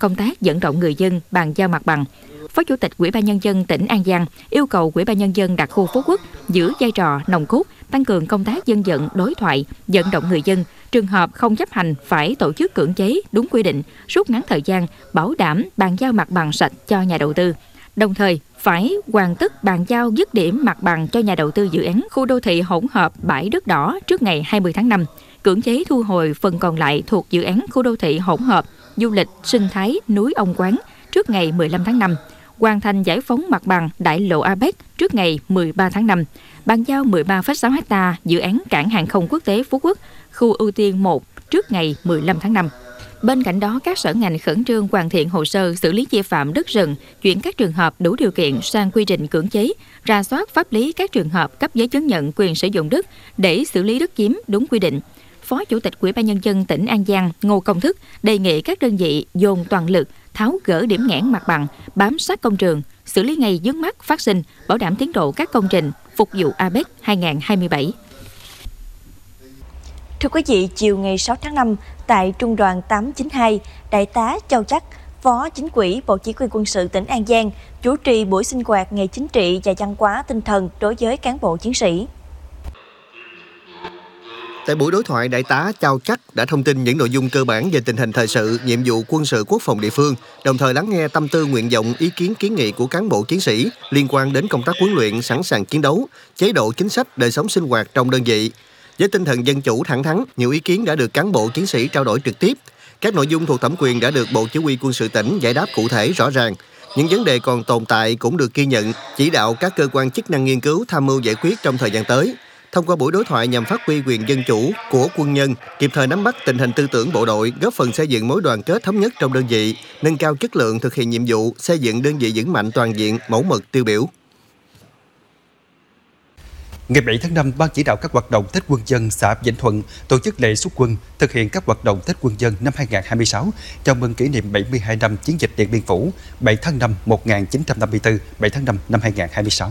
công tác vận động người dân bàn giao mặt bằng. Phó Chủ tịch Ủy ban Nhân dân tỉnh An Giang yêu cầu Ủy ban Nhân dân đặc khu Phú Quốc giữ vai trò nòng cốt, tăng cường công tác dân vận, đối thoại, vận động người dân. Trường hợp không chấp hành phải tổ chức cưỡng chế đúng quy định, rút ngắn thời gian, bảo đảm bàn giao mặt bằng sạch cho nhà đầu tư. Đồng thời, phải hoàn tất bàn giao dứt điểm mặt bằng cho nhà đầu tư dự án khu đô thị hỗn hợp bãi đất đỏ trước ngày 20 tháng 5. Cưỡng chế thu hồi phần còn lại thuộc dự án khu đô thị hỗn hợp du lịch sinh thái núi Ông Quán trước ngày 15 tháng 5. Hoàn thành giải phóng mặt bằng đại lộ APEC trước ngày 13 tháng 5. Bàn giao 13,6 ha dự án cảng hàng không quốc tế Phú Quốc, khu ưu tiên 1 trước ngày 15 tháng 5. Bên cạnh đó, các sở ngành khẩn trương hoàn thiện hồ sơ xử lý vi phạm đất rừng, chuyển các trường hợp đủ điều kiện sang quy trình cưỡng chế, rà soát pháp lý các trường hợp cấp giấy chứng nhận quyền sử dụng đất để xử lý đất chiếm đúng quy định. Phó Chủ tịch Ủy ban Nhân dân tỉnh An Giang Ngô Công Thức đề nghị các đơn vị dồn toàn lực tháo gỡ điểm nghẽn mặt bằng, bám sát công trường, xử lý ngay vướng mắc phát sinh, bảo đảm tiến độ các công trình phục vụ APEC 2027. Thưa quý vị, chiều ngày 6 tháng 5, tại Trung đoàn 892, Đại tá Châu Chắc, Phó Chính ủy Bộ Chỉ huy Quân sự tỉnh An Giang, chủ trì buổi sinh hoạt ngày chính trị và văn hóa tinh thần đối với cán bộ chiến sĩ. Tại buổi đối thoại, Đại tá Châu Chắc đã thông tin những nội dung cơ bản về tình hình thời sự, nhiệm vụ quân sự quốc phòng địa phương, đồng thời lắng nghe tâm tư, nguyện vọng, ý kiến kiến nghị của cán bộ chiến sĩ liên quan đến công tác huấn luyện, sẵn sàng chiến đấu, chế độ chính sách, đời sống sinh hoạt trong đơn vị. Với tinh thần dân chủ thẳng thắn, nhiều ý kiến đã được cán bộ chiến sĩ trao đổi trực tiếp. Các nội dung thuộc thẩm quyền đã được Bộ Chỉ huy Quân sự tỉnh giải đáp cụ thể rõ ràng. Những vấn đề còn tồn tại cũng được ghi nhận, chỉ đạo các cơ quan chức năng nghiên cứu, tham mưu giải quyết trong thời gian tới. Thông qua buổi đối thoại nhằm phát huy quyền dân chủ của quân nhân, kịp thời nắm bắt tình hình tư tưởng bộ đội, góp phần xây dựng mối đoàn kết thống nhất trong đơn vị, nâng cao chất lượng thực hiện nhiệm vụ, xây dựng đơn vị vững mạnh toàn diện, mẫu mực tiêu biểu. Ngày 7 tháng 5, Ban chỉ đạo các hoạt động Tết Quân dân xã Vĩnh Thuận tổ chức lễ xuất quân thực hiện các hoạt động Tết Quân dân năm 2026, chào mừng kỷ niệm 72 năm chiến dịch Điện Biên Phủ, 7 tháng 5 1954, 7 tháng 5 năm 2026.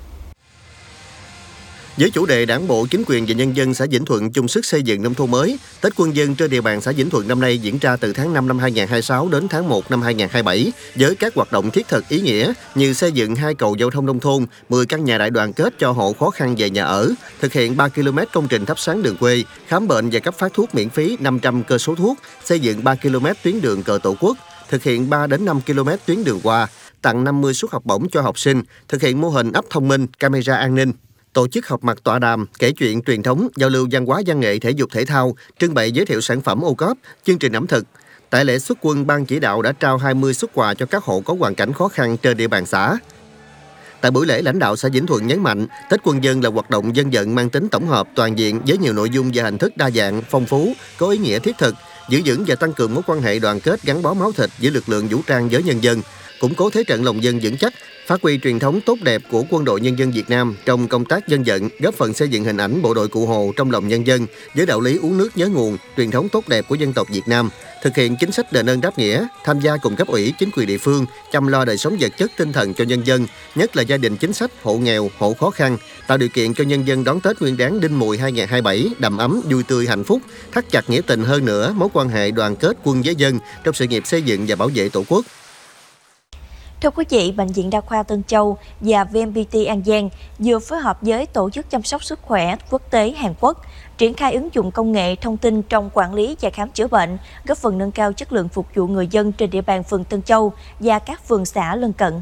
Với chủ đề Đảng bộ, chính quyền và nhân dân xã Vĩnh Thuận chung sức xây dựng nông thôn mới, Tết Quân dân trên địa bàn xã Vĩnh Thuận năm nay diễn ra từ tháng 5 năm 2026 đến tháng 1 năm 2027 với các hoạt động thiết thực ý nghĩa như xây dựng 2 cầu giao thông nông thôn, 10 căn nhà đại đoàn kết cho hộ khó khăn về nhà ở, thực hiện 3 km công trình thắp sáng đường quê, khám bệnh và cấp phát thuốc miễn phí 500 cơ số thuốc, xây dựng 3 km tuyến đường cờ Tổ quốc, thực hiện 3 đến 5 km tuyến đường hoa, tặng 50 suất học bổng cho học sinh, thực hiện mô hình ấp thông minh, camera an ninh. Tổ chức họp mặt tọa đàm, kể chuyện truyền thống, giao lưu văn hóa văn nghệ thể dục thể thao, trưng bày giới thiệu sản phẩm ô cốp, chương trình ẩm thực. Tại lễ xuất quân, Ban chỉ đạo đã trao 20 suất quà cho các hộ có hoàn cảnh khó khăn trên địa bàn xã. Tại buổi lễ, lãnh đạo xã Vĩnh Thuận nhấn mạnh, Tết Quân dân là hoạt động dân vận mang tính tổng hợp, toàn diện với nhiều nội dung và hình thức đa dạng, phong phú, có ý nghĩa thiết thực, giữ vững và tăng cường mối quan hệ đoàn kết gắn bó máu thịt giữa lực lượng vũ trang với nhân dân, củng cố thế trận lòng dân vững chắc, phát huy truyền thống tốt đẹp của Quân đội Nhân dân Việt Nam trong công tác dân vận, góp phần xây dựng hình ảnh bộ đội Cụ Hồ trong lòng nhân dân với đạo lý uống nước nhớ nguồn, truyền thống tốt đẹp của dân tộc Việt Nam, thực hiện chính sách đền ơn đáp nghĩa, tham gia cùng cấp ủy, chính quyền địa phương, chăm lo đời sống vật chất tinh thần cho nhân dân, nhất là gia đình chính sách, hộ nghèo, hộ khó khăn, tạo điều kiện cho nhân dân đón Tết Nguyên đán Đinh Mùi 2027 đầm ấm, vui tươi, hạnh phúc, thắt chặt nghĩa tình hơn nữa mối quan hệ đoàn kết quân với dân trong sự nghiệp xây dựng và bảo vệ Tổ quốc. Thưa quý vị, Bệnh viện Đa khoa Tân Châu và VNPT An Giang vừa phối hợp với Tổ chức Chăm sóc Sức khỏe Quốc tế Hàn Quốc triển khai ứng dụng công nghệ thông tin trong quản lý và khám chữa bệnh, góp phần nâng cao chất lượng phục vụ người dân trên địa bàn phường Tân Châu và các phường xã lân cận.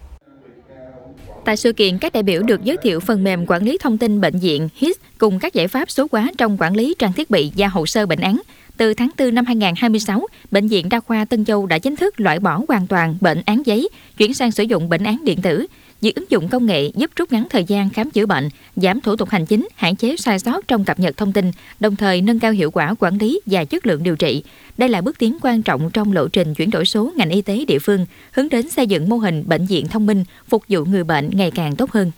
Tại sự kiện, các đại biểu được giới thiệu phần mềm quản lý thông tin bệnh viện HIS cùng các giải pháp số hóa trong quản lý trang thiết bị và hồ sơ bệnh án. Từ tháng 4 năm 2026, Bệnh viện Đa khoa Tân Châu đã chính thức loại bỏ hoàn toàn bệnh án giấy, chuyển sang sử dụng bệnh án điện tử. Việc ứng dụng công nghệ giúp rút ngắn thời gian khám chữa bệnh, giảm thủ tục hành chính, hạn chế sai sót trong cập nhật thông tin, đồng thời nâng cao hiệu quả quản lý và chất lượng điều trị. Đây là bước tiến quan trọng trong lộ trình chuyển đổi số ngành y tế địa phương, hướng đến xây dựng mô hình bệnh viện thông minh, phục vụ người bệnh ngày càng tốt hơn.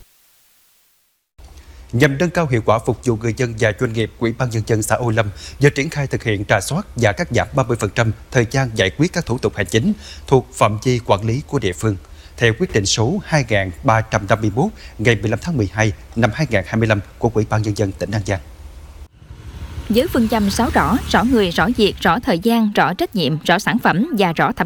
Nhằm nâng cao hiệu quả phục vụ người dân và doanh nghiệp, Ủy ban Nhân dân xã Ô Lâm vừa triển khai thực hiện rà soát và cắt giảm 30% thời gian giải quyết các thủ tục hành chính thuộc phạm vi quản lý của địa phương, theo quyết định số 2351 ngày 15 tháng 12 năm 2025 của Ủy ban Nhân dân tỉnh An Giang. Với phương châm 6 rõ người, rõ việc, rõ thời gian, rõ trách nhiệm, rõ sản phẩm và rõ thẩm